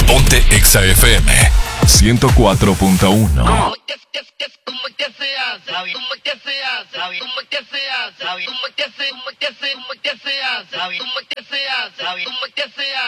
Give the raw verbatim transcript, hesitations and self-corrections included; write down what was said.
Ponte Exa F M ciento cuatro punto uno. ¿Cómo es que, que, que, cómo es que se hace? ¿Cómo es que se hace? ¿Cómo es que se hace? ¿Cómo es que se, cómo es que se, cómo es que se hace? ¿Cómo es que se hace? ¿Cómo es que se hace?